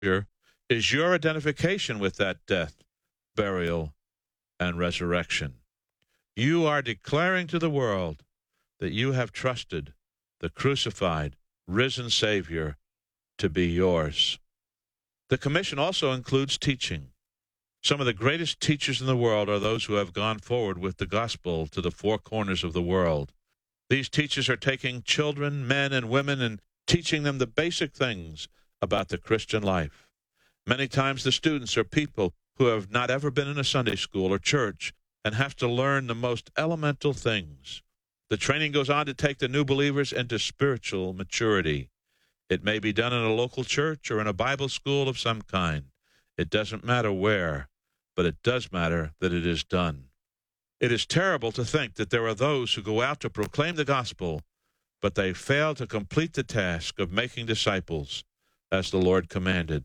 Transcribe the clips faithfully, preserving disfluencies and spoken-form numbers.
Savior is your identification with that death, burial, and resurrection. You are declaring to the world that you have trusted the crucified, risen Savior to be yours. The commission also includes teaching. Some of the greatest teachers in the world are those who have gone forward with the gospel to the four corners of the world. These teachers are taking children, men, and women and teaching them the basic things about the Christian life. Many times the students are people who have not ever been in a Sunday school or church and have to learn the most elemental things. The training goes on to take the new believers into spiritual maturity. It may be done in a local church or in a Bible school of some kind. It doesn't matter where, but it does matter that it is done. It is terrible to think that there are those who go out to proclaim the gospel, but they fail to complete the task of making disciples as the Lord commanded.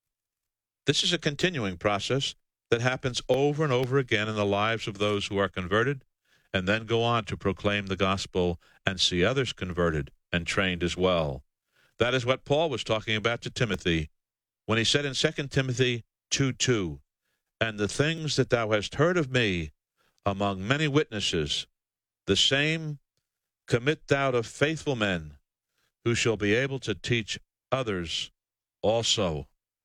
This is a continuing process that happens over and over again in the lives of those who are converted and then go on to proclaim the gospel and see others converted and trained as well. That is what Paul was talking about to Timothy when he said in Second Timothy two two, "And the things that thou hast heard of me among many witnesses, the same commit thou to faithful men, who shall be able to teach others also."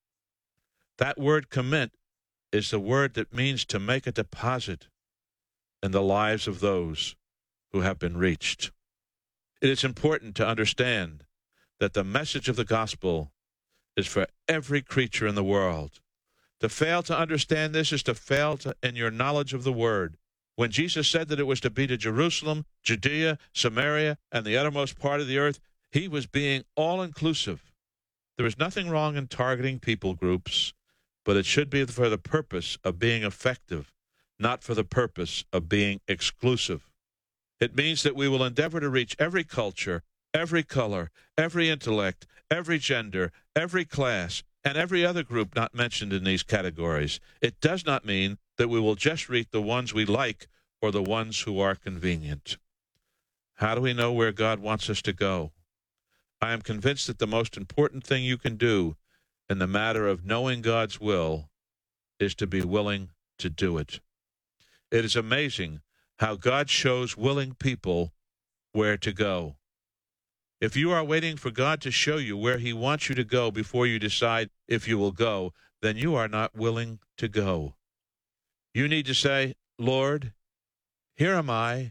That word commit is the word that means to make a deposit in the lives of those who have been reached. It is important to understand that the message of the gospel is for every creature in the world. To fail to understand this is to fail to, in your knowledge of the word. When Jesus said that it was to be to Jerusalem, Judea, Samaria, and the uttermost part of the earth, he was being all-inclusive. There is nothing wrong in targeting people groups, but it should be for the purpose of being effective, not for the purpose of being exclusive. It means that we will endeavor to reach every culture, every color, every intellect, every gender, every class, and every other group not mentioned in these categories. It does not mean that we will just reach the ones we like or the ones who are convenient. How do we know where God wants us to go? I am convinced that the most important thing you can do in the matter of knowing God's will is to be willing to do it. It is amazing how God shows willing people where to go. If you are waiting for God to show you where he wants you to go before you decide if you will go, then you are not willing to go. You need to say, "Lord, here am I,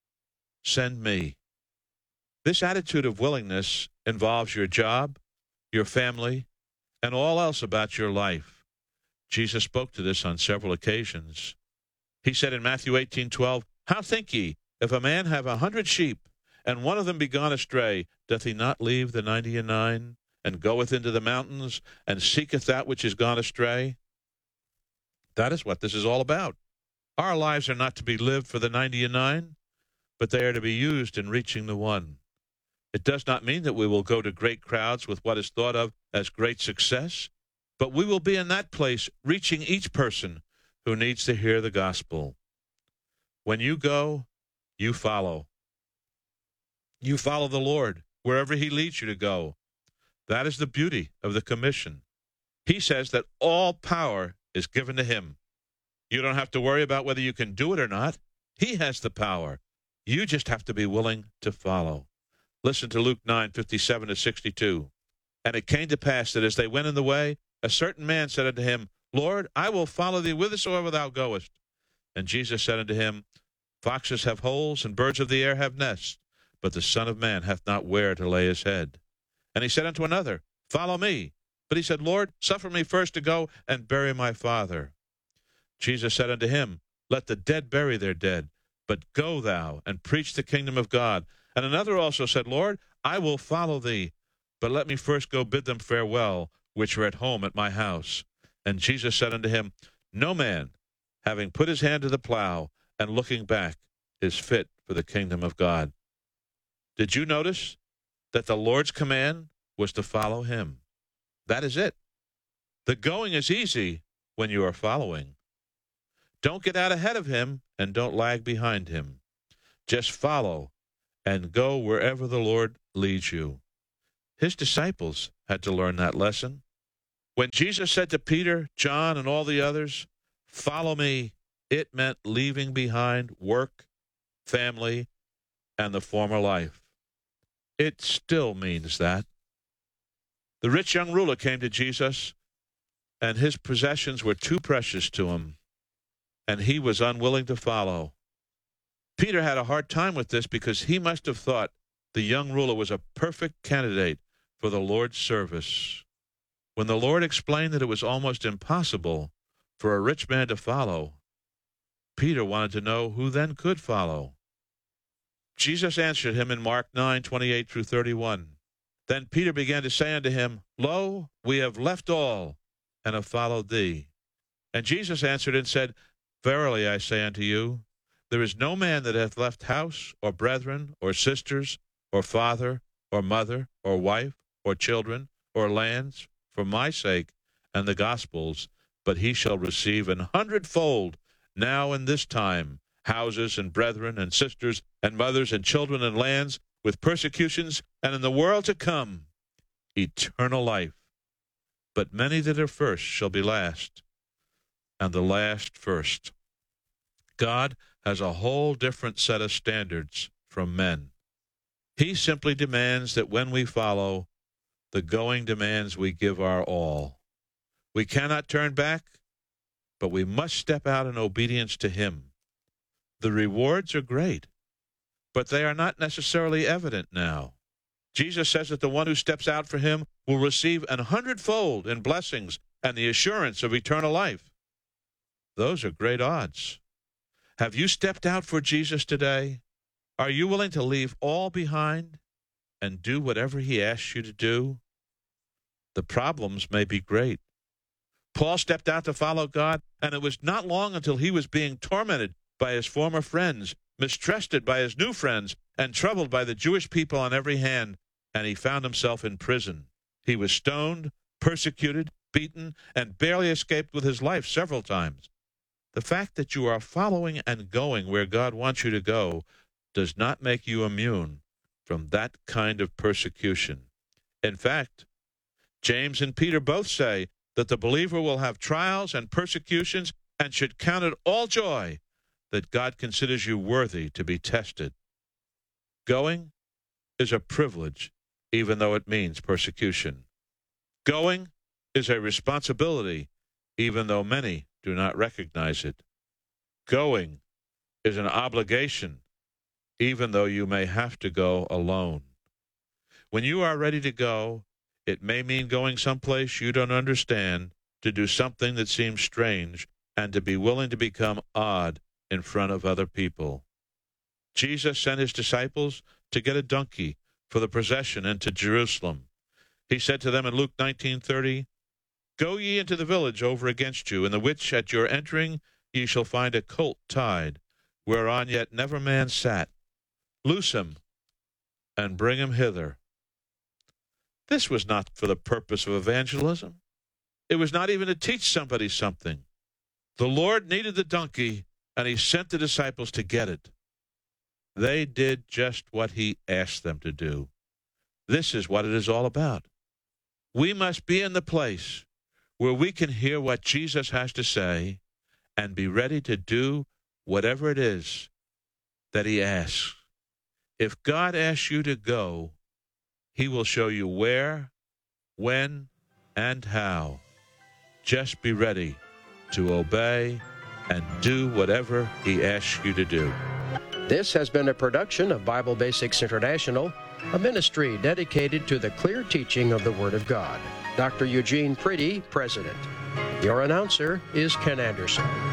send me." This attitude of willingness involves your job, your family, and all else about your life. Jesus spoke to this on several occasions. He said in Matthew eighteen twelve, "How think ye, if a man have a hundred sheep, and one of them be gone astray, doth he not leave the ninety and nine, and goeth into the mountains, and seeketh that which is gone astray?" That is what this is all about. Our lives are not to be lived for the ninety and nine, but they are to be used in reaching the one. It does not mean that we will go to great crowds with what is thought of as great success, but we will be in that place reaching each person who needs to hear the gospel. When you go, you follow. You follow the Lord wherever he leads you to go. That is the beauty of the commission. He says that all power is given to him. You don't have to worry about whether you can do it or not. He has the power. You just have to be willing to follow. Listen to Luke nine fifty-seven to sixty-two. "And it came to pass that as they went in the way, a certain man said unto him, Lord, I will follow thee whithersoever thou goest. And Jesus said unto him, Foxes have holes, and birds of the air have nests, but the Son of Man hath not where to lay his head. And he said unto another, Follow me. But he said, Lord, suffer me first to go and bury my father. Jesus said unto him, Let the dead bury their dead, but go thou and preach the kingdom of God. And another also said, Lord, I will follow thee, but let me first go bid them farewell, which are at home at my house. And Jesus said unto him, No man, having put his hand to the plow and looking back, is fit for the kingdom of God. Did you notice that the Lord's command was to follow him? That is it. The going is easy when you are following. Don't get out ahead of him and don't lag behind him. Just follow and go wherever the Lord leads you. His disciples had to learn that lesson. When Jesus said to Peter, John, and all the others, "Follow me," it meant leaving behind work, family, and the former life. It still means that. The rich young ruler came to Jesus, and his possessions were too precious to him, and he was unwilling to follow. Peter had a hard time with this because he must have thought the young ruler was a perfect candidate for the Lord's service. When the Lord explained that it was almost impossible for a rich man to follow, Peter wanted to know who then could follow. Jesus answered him in Mark nine, twenty-eight through thirty-one. Then Peter began to say unto him, Lo, we have left all, and have followed thee. And Jesus answered and said, Verily I say unto you, there is no man that hath left house, or brethren, or sisters, or father, or mother, or wife, or children, or lands, for my sake and the gospel's, but he shall receive an hundredfold now in this time, houses and brethren and sisters and mothers and children and lands, with persecutions, and in the world to come, eternal life. But many that are first shall be last, and the last first. God has a whole different set of standards from men. He simply demands that when we follow, the going demands we give our all. We cannot turn back, but we must step out in obedience to him. The rewards are great, but they are not necessarily evident now. Jesus says that the one who steps out for him will receive an hundredfold in blessings and the assurance of eternal life. Those are great odds. Have you stepped out for Jesus today? Are you willing to leave all behind and do whatever he asks you to do? The problems may be great. Paul stepped out to follow God, and it was not long until he was being tormented by his former friends, mistrusted by his new friends, and troubled by the Jewish people on every hand, and he found himself in prison. He was stoned, persecuted, beaten, and barely escaped with his life several times. The fact that you are following and going where God wants you to go does not make you immune from that kind of persecution. In fact, James and Peter both say that the believer will have trials and persecutions and should count it all joy that God considers you worthy to be tested. Going is a privilege, even though it means persecution. Going is a responsibility, even though many do not recognize it. Going is an obligation, even though you may have to go alone. When you are ready to go, it may mean going someplace you don't understand, to do something that seems strange, and to be willing to become odd in front of other people. Jesus sent his disciples to get a donkey for the procession into Jerusalem. He said to them in Luke nineteen thirty, Go ye into the village over against you, in the which at your entering ye shall find a colt tied, whereon yet never man sat. Loose him, and bring him hither. This was not for the purpose of evangelism. It was not even to teach somebody something. The Lord needed the donkey, and he sent the disciples to get it. They did just what he asked them to do. This is what it is all about. We must be in the place where we can hear what Jesus has to say and be ready to do whatever it is that he asks. If God asks you to go, he will show you where, when, and how. Just be ready to obey and do whatever he asks you to do. This has been a production of Bible Basics International, a ministry dedicated to the clear teaching of the Word of God. Doctor Eugene Pretty, President. Your announcer is Ken Anderson.